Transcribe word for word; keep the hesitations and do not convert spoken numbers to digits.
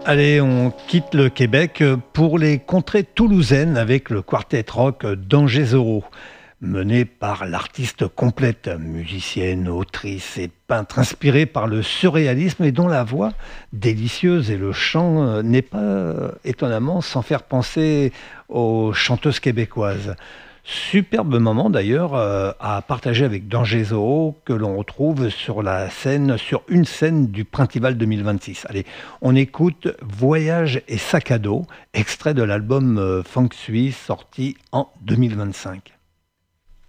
Allez, on quitte le Québec pour les contrées toulousaines avec le quartet rock d'Angers Zorro, mené par l'artiste complète, musicienne, autrice et peintre, inspirée par le surréalisme et dont la voix délicieuse et le chant euh, n'est pas euh, étonnamment sans faire penser aux chanteuses québécoises. Superbe moment d'ailleurs euh, à partager avec D'Angers Zoho que l'on retrouve sur la scène, sur une scène du Printival deux mille vingt-six. Allez, on écoute Voyage et sac à dos, extrait de l'album euh, Feng Shui sorti en deux mille vingt-cinq.